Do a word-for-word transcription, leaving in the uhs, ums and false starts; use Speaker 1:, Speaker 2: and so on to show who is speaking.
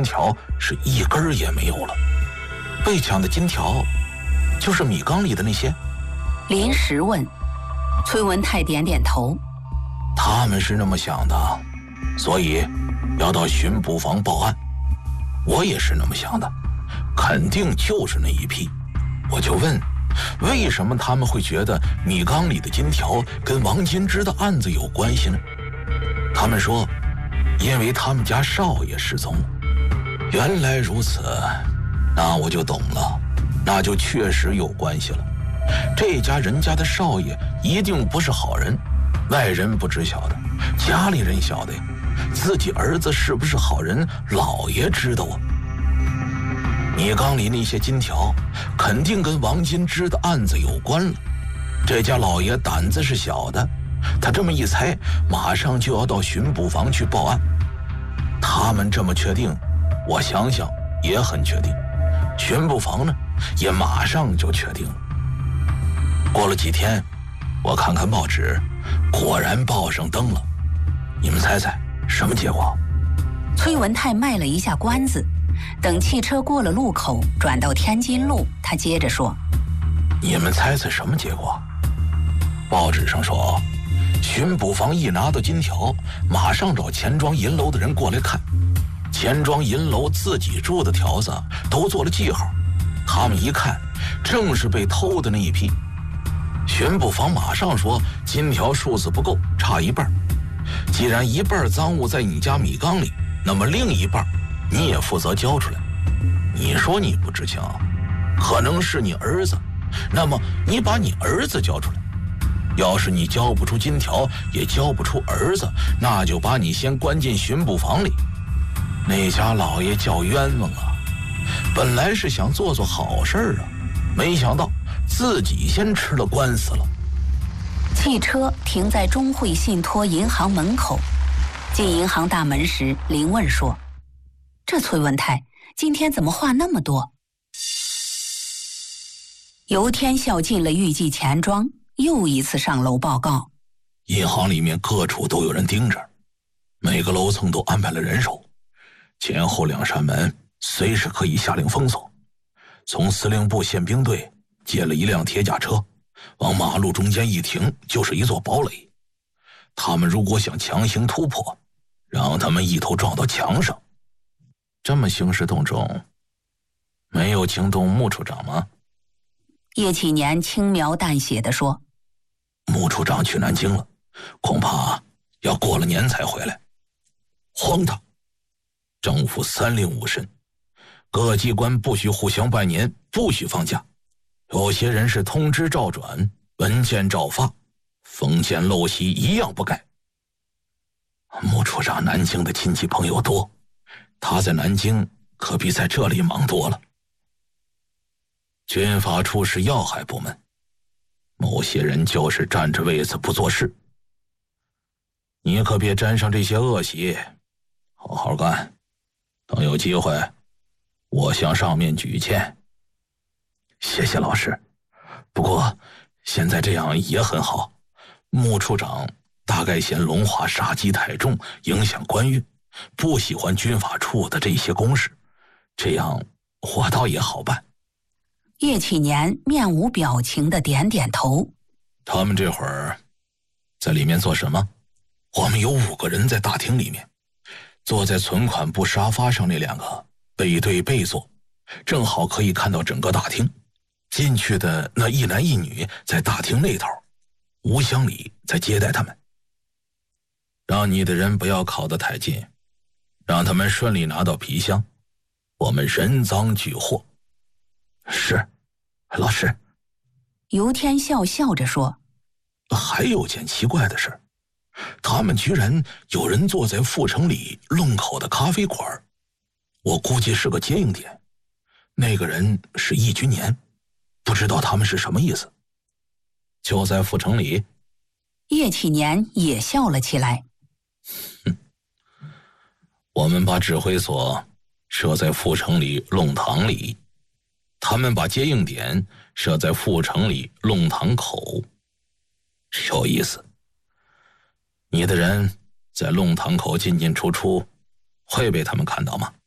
Speaker 1: 条是一根儿也没有了。被抢的金条就是米缸里的那些？
Speaker 2: 临时问。崔文泰点点头。
Speaker 1: 他们是那么想的，所以要到巡捕房报案。我也是那么想的，肯定就是那一批。我就问，为什么他们会觉得米缸里的金条跟王金枝的案子有关系呢？他们说，因为他们家少爷失踪了。原来如此，那我就懂了，那就确实有关系了。这家人家的少爷一定不是好人，外人不知晓得，家里人晓得呀。自己儿子是不是好人，老爷知道啊。米缸里那些金条肯定跟王金枝的案子有关了。这家老爷胆子是小的，他这么一猜，马上就要到巡捕房去报案。他们这么确定，我想想也很确定。巡捕房呢，也马上就确定了。过了几天，我看看报纸，果然报上登了。你们猜猜什么结果？
Speaker 2: 崔文泰卖了一下关子，等汽车过了路口，转到天津路，他接着说：
Speaker 1: 你们猜猜什么结果？报纸上说，巡捕房一拿到金条，马上找钱庄银楼的人过来看。钱庄银楼自己住的条子都做了记号，他们一看，正是被偷的那一批。巡捕房马上说，金条数字不够，差一半。既然一半赃物在你家米缸里，那么另一半你也负责交出来。你说你不知情，可能是你儿子，那么你把你儿子交出来。要是你交不出金条，也交不出儿子，那就把你先关进巡捕房里。那家老爷叫冤枉啊，本来是想做做好事啊，没想到自己先吃了官司了。
Speaker 2: 汽车停在中汇信托银行门口，进银行大门时，林问说：这崔文泰今天怎么话那么多？尤天笑进了预计钱庄，又一次上楼报告。
Speaker 1: 银行里面各处都有人盯着，每个楼层都安排了人手，前后两扇门随时可以下令封锁。从司令部宪兵队借了一辆铁甲车，往马路中间一停，就是一座堡垒。他们如果想强行突破，让他们一头撞到墙上。这么兴师动众，没有惊动穆处长吗？
Speaker 2: 叶启年轻描淡写地说：
Speaker 1: 穆处长去南京了，恐怕要过了年才回来。荒唐！政府三令五申，各机关不许互相拜年，不许放假。有些人是通知照转，文件照发，封建陋习一样不改。穆处长南京的亲戚朋友多，他在南京可比在这里忙多了。军法处是要害部门，某些人就是占着位子不做事。你可别沾上这些恶习，好好干，等有机会我向上面举荐。谢谢老师，不过现在这样也很好。穆处长大概嫌龙华杀机太重，影响官运，不喜欢军法处的这些公事，这样我倒也好办。
Speaker 2: 叶启年面无表情地点点头。
Speaker 1: 他们这会儿在里面做什么？我们有五个人在大厅里面，坐在存款部沙发上那两个背对背坐，正好可以看到整个大厅。进去的那一男一女在大厅那头，吴乡里在接待他们。让你的人不要靠得太近，让他们顺利拿到皮箱，我们人赃俱获。是，老师。
Speaker 2: 尤天笑笑着说：
Speaker 1: 还有件奇怪的事，他们居然有人坐在阜成里弄口的咖啡馆，我估计是个接应点。那个人是易君年，不知道他们是什么意思。就在阜成里。
Speaker 2: 叶启年也笑了起来。
Speaker 1: 哼，我们把指挥所设在阜成里弄堂里，他们把接应点设在阜成里弄堂口。有意思。你的人在弄堂口进进出出，会被他们看到吗？